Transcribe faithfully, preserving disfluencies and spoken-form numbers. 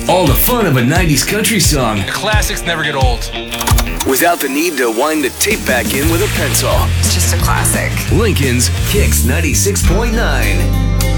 All the fun of a nineties country song. The classics never get old. Without the need to wind the tape back in with a pencil. It's just a classic. Lincoln's Kicks ninety-six point nine.